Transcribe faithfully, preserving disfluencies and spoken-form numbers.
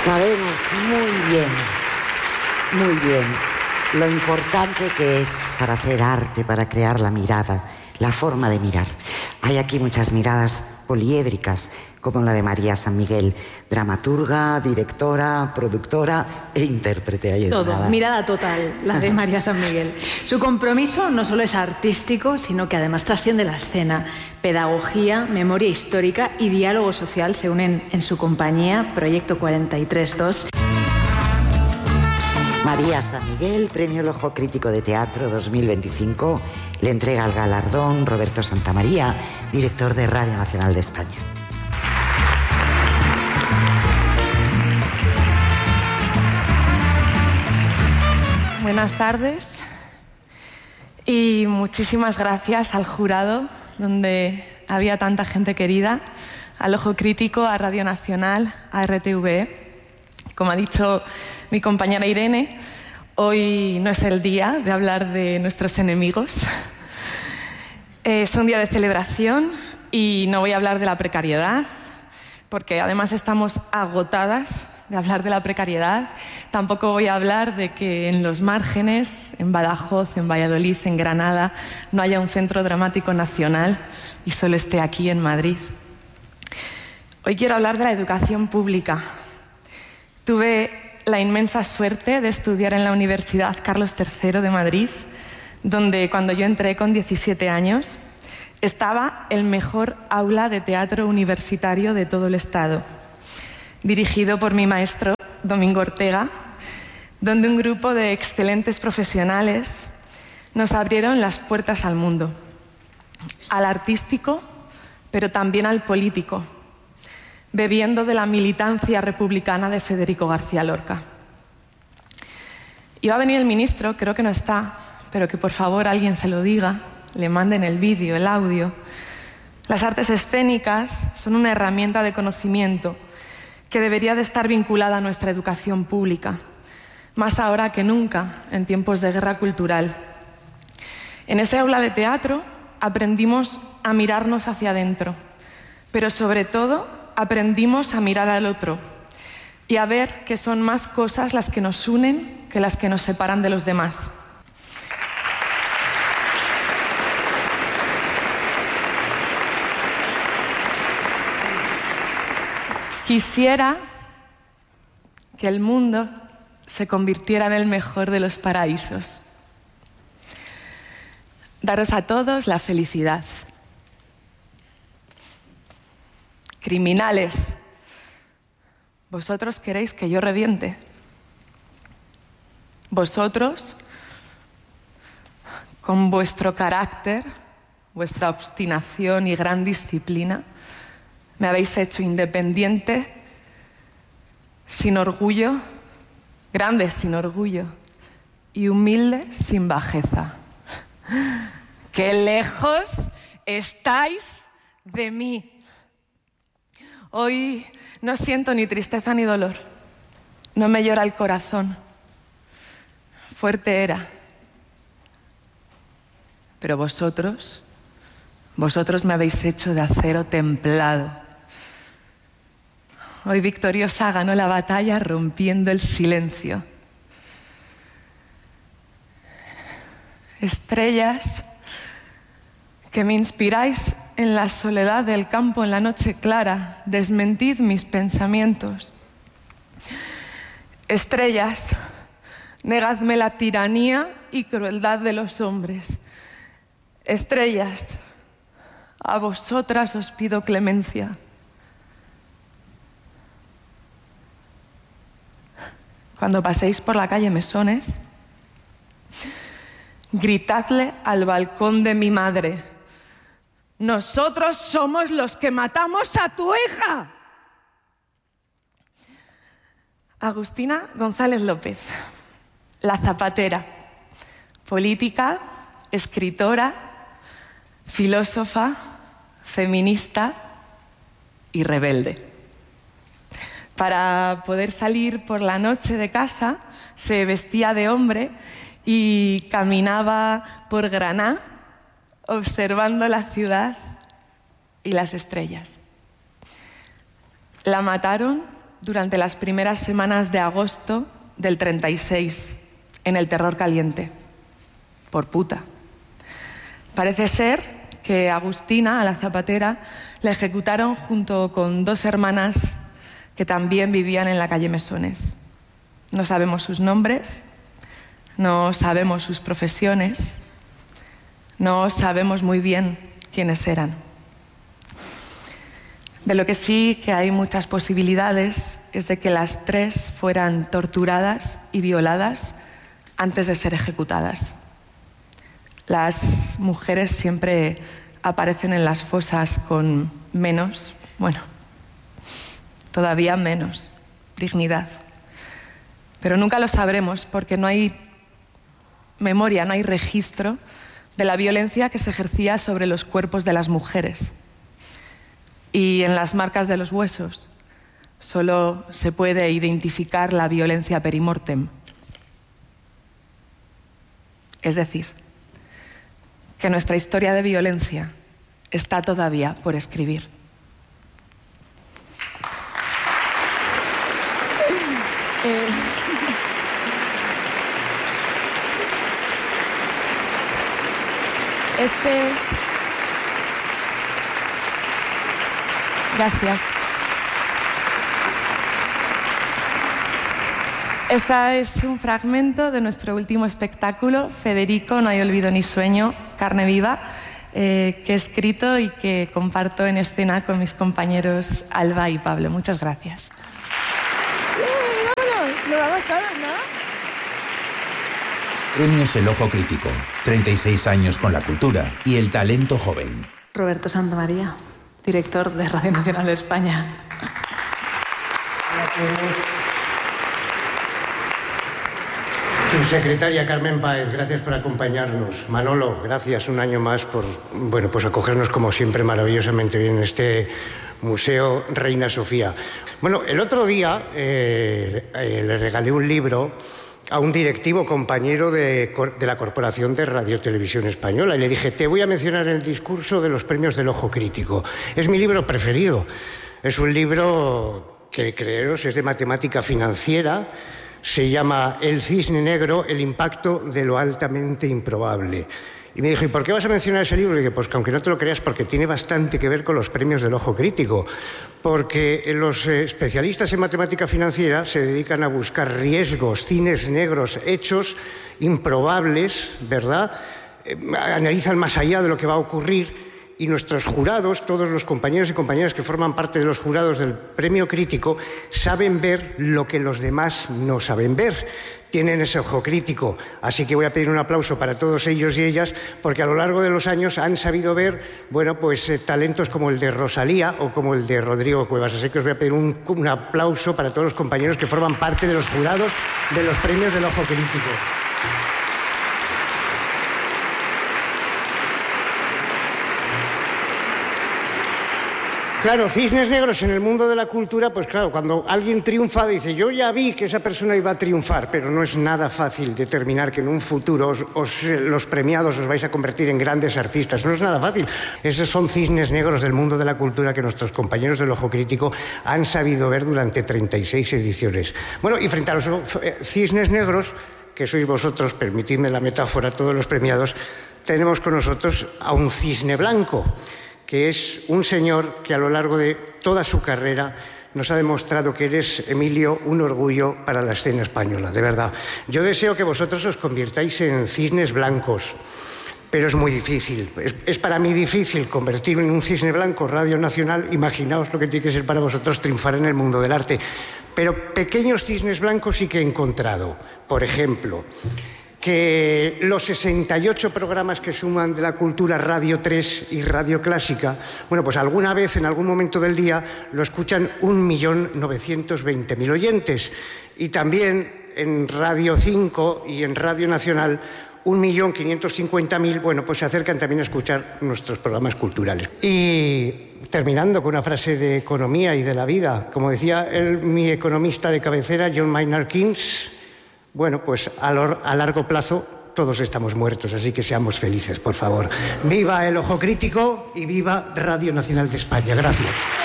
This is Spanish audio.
Sabemos muy bien, muy bien, lo importante que es para hacer arte, para crear la mirada, la forma de mirar. Hay aquí muchas miradas poliédricas, como la de María San Miguel, dramaturga, directora, productora e intérprete. Ahí es Todo, nada. mirada total, la de María San Miguel. Su compromiso no solo es artístico, sino que además trasciende la escena. Pedagogía, memoria histórica y diálogo social se unen en su compañía, Proyecto cuarenta y tres dos. María San Miguel, Premio El Ojo Crítico de Teatro dos mil veinticinco, le entrega el galardón Roberto Santamaría, director de Radio Nacional de España. Buenas tardes y muchísimas gracias al jurado, donde había tanta gente querida, al Ojo Crítico, a Radio Nacional, a R T V E. Como ha dicho mi compañera Irene, hoy no es el día de hablar de nuestros enemigos. Es un día de celebración y no voy a hablar de la precariedad, porque además estamos agotadas de hablar de la precariedad. Tampoco voy a hablar de que en los márgenes, en Badajoz, en Valladolid, en Granada, no haya un centro dramático nacional y solo esté aquí en Madrid. Hoy quiero hablar de la educación pública. Tuve la inmensa suerte de estudiar en la Universidad Carlos tercero de Madrid, donde cuando yo entré con diecisiete años, estaba el mejor aula de teatro universitario de todo el estado, dirigido por mi maestro Domingo Ortega, donde un grupo de excelentes profesionales nos abrieron las puertas al mundo, al artístico, pero también al político, bebiendo de la militancia republicana de Federico García Lorca. Iba a venir el ministro, creo que no está, pero que por favor alguien se lo diga, le manden el vídeo, el audio. Las artes escénicas son una herramienta de conocimiento que debería de estar vinculada a nuestra educación pública, más ahora que nunca en tiempos de guerra cultural. En ese aula de teatro aprendimos a mirarnos hacia adentro, pero sobre todo aprendimos a mirar al otro y a ver que son más cosas las que nos unen que las que nos separan de los demás. Quisiera que el mundo se convirtiera en el mejor de los paraísos. Daros a todos la felicidad. Criminales, vosotros queréis que yo reviente. Vosotros, con vuestro carácter, vuestra obstinación y gran disciplina, me habéis hecho independiente, sin orgullo, grande sin orgullo y humilde sin bajeza. ¡Qué lejos estáis de mí! Hoy no siento ni tristeza ni dolor. No me llora el corazón. Fuerte era. Pero vosotros, vosotros me habéis hecho de acero templado. Hoy victoriosa ganó la batalla rompiendo el silencio. Estrellas que me inspiráis en la soledad del campo en la noche clara, desmentid mis pensamientos. Estrellas, negadme la tiranía y crueldad de los hombres. Estrellas, a vosotras os pido clemencia. Cuando paséis por la calle Mesones, gritadle al balcón de mi madre: ¡nosotros somos los que matamos a tu hija! Agustina González López, la zapatera, política, escritora, filósofa, feminista y rebelde. Para poder salir por la noche de casa, se vestía de hombre y caminaba por Granada, observando la ciudad y las estrellas. La mataron durante las primeras semanas de agosto del treinta y seis, en el Terror Caliente, por puta. Parece ser que Agustina, a la zapatera, la ejecutaron junto con dos hermanas que también vivían en la calle Mesones. No sabemos sus nombres, no sabemos sus profesiones, no sabemos muy bien quiénes eran. De lo que sí que hay muchas posibilidades es de que las tres fueran torturadas y violadas antes de ser ejecutadas. Las mujeres siempre aparecen en las fosas con menos, bueno, todavía menos dignidad. Pero nunca lo sabremos porque no hay memoria, no hay registro de la violencia que se ejercía sobre los cuerpos de las mujeres. Y en las marcas de los huesos solo se puede identificar la violencia perimortem. Es decir, que nuestra historia de violencia está todavía por escribir. Eh... Este... Gracias. Este es un fragmento de nuestro último espectáculo, Federico, no hay olvido ni sueño, carne viva, eh, que he escrito y que comparto en escena con mis compañeros Alba y Pablo. Muchas gracias. Premios El Ojo Crítico, treinta y seis años con la cultura y el talento joven. Roberto Santamaría, director de Radio Nacional de España. Hola a todos. Subsecretaria Carmen Páez, gracias por acompañarnos. Manolo, gracias un año más por, bueno, pues acogernos como siempre maravillosamente bien en este Museo Reina Sofía. Bueno, el otro día eh, eh, le regalé un libro a un directivo compañero de, de la Corporación de Radio Televisión Española y le dije, te voy a mencionar el discurso de los premios del Ojo Crítico. Es mi libro preferido. Es un libro que, creeros, es de matemática financiera. Se llama El cisne negro, el impacto de lo altamente improbable. Y me dijo, ¿y por qué vas a mencionar ese libro? Y dije, pues que aunque no te lo creas, porque tiene bastante que ver con los premios del Ojo Crítico. Porque los especialistas en matemática financiera se dedican a buscar riesgos, cines negros, hechos improbables, ¿verdad? Eh, analizan más allá de lo que va a ocurrir. Y nuestros jurados, todos los compañeros y compañeras que forman parte de los jurados del premio crítico, saben ver lo que los demás no saben ver. Tienen ese ojo crítico. Así que voy a pedir un aplauso para todos ellos y ellas, porque a lo largo de los años han sabido ver, bueno, pues eh, talentos como el de Rosalía o como el de Rodrigo Cuevas. Así que os voy a pedir un, un aplauso para todos los compañeros que forman parte de los jurados de los premios del Ojo Crítico. Claro, cisnes negros en el mundo de la cultura, pues claro, cuando alguien triunfa dice, yo ya vi que esa persona iba a triunfar, pero no es nada fácil determinar que en un futuro os, os, los premiados os vais a convertir en grandes artistas. No es nada fácil. Esos son cisnes negros del mundo de la cultura que nuestros compañeros del Ojo Crítico han sabido ver durante treinta y seis ediciones. Bueno, y frente a los cisnes negros, que sois vosotros, permitidme la metáfora, todos los premiados, tenemos con nosotros a un cisne blanco, que es un señor que a lo largo de toda su carrera nos ha demostrado que eres, Emilio, un orgullo para la escena española, de verdad. Yo deseo que vosotros os convirtáis en cisnes blancos, pero es muy difícil. Es, es para mí difícil convertirme en un cisne blanco, Radio Nacional. Imaginaos lo que tiene que ser para vosotros triunfar en el mundo del arte. Pero pequeños cisnes blancos sí que he encontrado. Por ejemplo, que los sesenta y ocho programas que suman de la cultura Radio tres y Radio Clásica, bueno, pues alguna vez, en algún momento del día, lo escuchan un millón novecientos veinte mil oyentes. Y también en Radio cinco y en Radio Nacional, un millón quinientos cincuenta mil, bueno, pues se acercan también a escuchar nuestros programas culturales. Y terminando con una frase de economía y de la vida, como decía el, mi economista de cabecera, John Maynard Keynes, bueno, pues a, lo, a largo plazo todos estamos muertos, así que seamos felices, por favor. Viva el Ojo Crítico y viva Radio Nacional de España. Gracias.